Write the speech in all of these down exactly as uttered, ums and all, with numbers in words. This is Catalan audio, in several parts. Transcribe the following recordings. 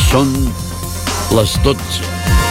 Són les dotze.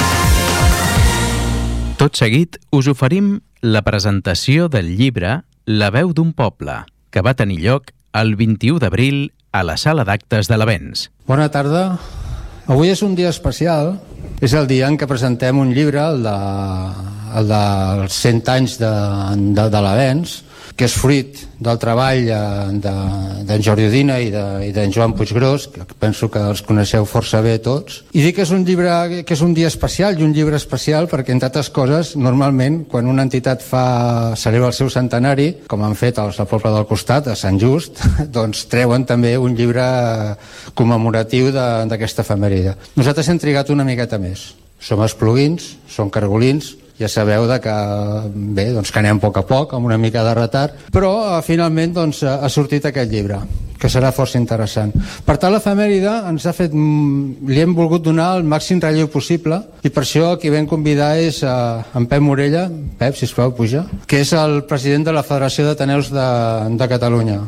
Tot seguit us oferim la presentació del llibre La veu d'un poble, que va tenir lloc el vint-i-u d'abril a la sala d'actes de l'Avenç. Bona tarda. Avui és un dia especial. És el dia en què presentem un llibre, el, de, el dels cent anys de, de, de l'Avenç, que és fruit del treball d'en de, Jordi Udina i d'en de, Joan Puiggròs, que penso que els coneixeu força bé tots. I dic que és un llibre, que és un dia especial, i un llibre especial perquè, entre altres coses, normalment, quan una entitat fa celebra el seu centenari, com han fet els del poble del costat, a Sant Just, doncs treuen també un llibre commemoratiu d'aquesta efemèride. Nosaltres hem trigat una miqueta més. Som espluguins, som cargolins, ja sabeu de que, bé, doncs que anem a poc a poc, amb una mica de retard, però eh, finalment doncs, ha sortit aquest llibre, que serà força interessant. Per tant, l'efemèride ens ha fet, li hem volgut donar el màxim relleu possible, i per això qui vam convidar és eh, en Pep Morella. Pep, sisplau, puja, que és el president de la Federació d'Ateneus de, de Catalunya.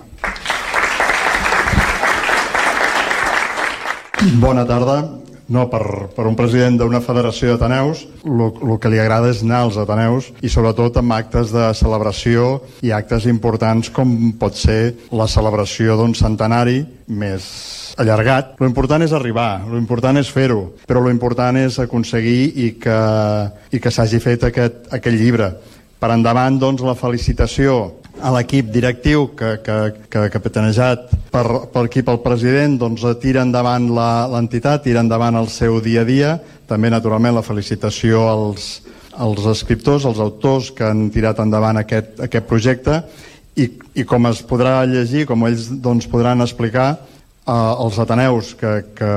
Bona tarda. No, per, per un president d'una federació d'Ateneus, el que li agrada és anar als Ateneus, i sobretot amb actes de celebració i actes importants com pot ser la celebració d'un centenari més allargat. Lo important és arribar, lo important és fer-ho, però lo important és aconseguir i que, i que s'hagi fet aquest, aquest llibre. Per endavant, doncs, la felicitació a l'equip directiu que, que, que capitanejat per, per aquí pel president, doncs tira endavant l'entitat, tira endavant el seu dia a dia. També, naturalment, la felicitació als, als escriptors, als autors que han tirat endavant aquest, aquest projecte, i, i com es podrà llegir, com ells doncs, podran explicar, eh, els Ateneus, que, que,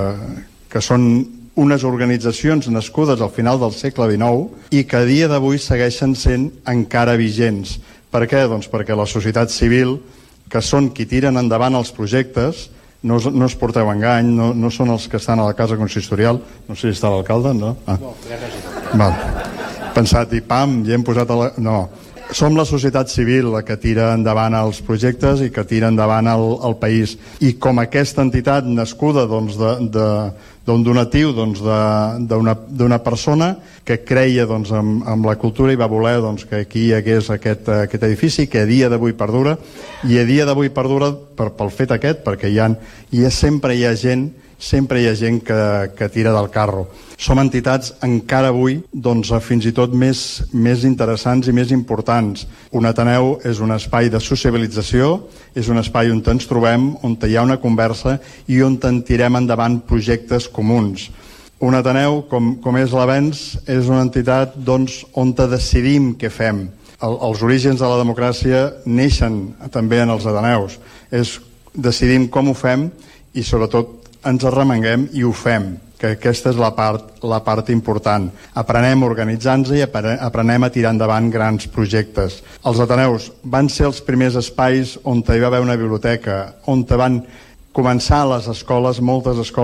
que són unes organitzacions nascudes al final del segle dinou i que a dia d'avui segueixen sent encara vigents. Per què? Doncs perquè la societat civil, que són qui tiren endavant els projectes, no, no es porteu engany, no, no són els que estan a la casa consistorial. No sé si està l'alcalde, no? Ah. No, val. Pensat, i pam, ja hem posat a la... No. Som la societat civil la que tira endavant els projectes i que tira endavant el, el país. I com aquesta entitat nascuda doncs, de, de, d'un donatiu doncs, d'una persona que creia doncs, en, en la cultura i va voler doncs, que aquí hi hagués aquest, aquest edifici que a dia d'avui perdura, i a dia d'avui perdura per, pel fet aquest, perquè hi ha, hi ha, sempre hi ha gent sempre hi ha gent que, que tira del carro. Som entitats encara avui doncs, fins i tot més, més interessants i més importants. Un Ateneu és un espai de sociabilització, és un espai on ens trobem, on hi ha una conversa i on en tirem endavant projectes comuns. Un Ateneu, com, com és l'Avenç, és una entitat doncs, on decidim què fem. El, els orígens de la democràcia neixen també en els Ateneus. És decidim com ho fem i sobretot ens arremanguem i ho fem, que aquesta és la part, la part important. Aprenem organitzant-nos i aprenem a tirar endavant grans projectes. Els Ateneus van ser els primers espais on hi va haver una biblioteca, on van començar les escoles, moltes escoles